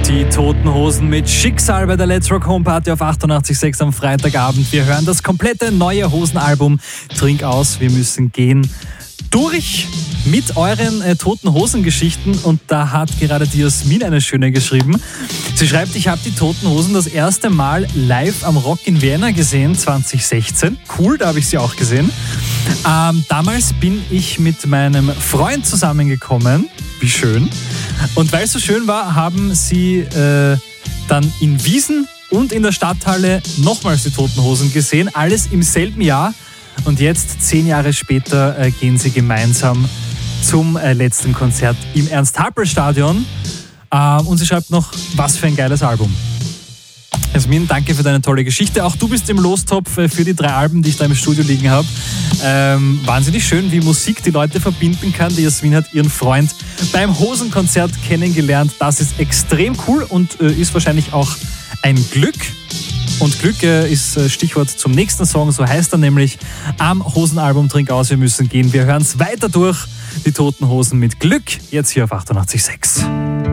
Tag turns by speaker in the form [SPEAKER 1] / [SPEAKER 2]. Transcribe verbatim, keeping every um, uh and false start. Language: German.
[SPEAKER 1] Die Toten Hosen mit Schicksal bei der Let's Rock Home Party auf achtundachtzig Komma sechs am Freitagabend. Wir hören das komplette neue Hosenalbum Trink aus, wir müssen gehen durch mit euren äh, Toten Hosen Geschichten, und da hat gerade die Jasmin eine schöne geschrieben. Sie schreibt, ich habe die Toten Hosen das erste Mal live am Rock in Vienna gesehen, zwanzig sechzehn. Cool, da habe ich sie auch gesehen. Ähm, damals bin ich mit meinem Freund zusammengekommen. Wie schön. Und weil es so schön war, haben sie äh, dann in Wiesen und in der Stadthalle nochmals die Toten Hosen gesehen. Alles im selben Jahr. Und jetzt, zehn Jahre später, äh, gehen sie gemeinsam zum äh, letzten Konzert im Ernst-Happel-Stadion. Äh, und sie schreibt noch, was für ein geiles Album. Jasmin, danke für deine tolle Geschichte. Auch du bist im Lostopf für die drei Alben, die ich da im Studio liegen habe. Ähm, wahnsinnig schön, wie Musik die Leute verbinden kann. Die Jasmin hat ihren Freund beim Hosenkonzert kennengelernt. Das ist extrem cool und äh, ist wahrscheinlich auch ein Glück. Und Glück äh, ist äh, Stichwort zum nächsten Song. So heißt er nämlich am Hosenalbum Trink aus, wir müssen gehen. Wir hören es weiter durch. Die Toten Hosen mit Glück. Jetzt hier auf achtundachtzig Komma sechs.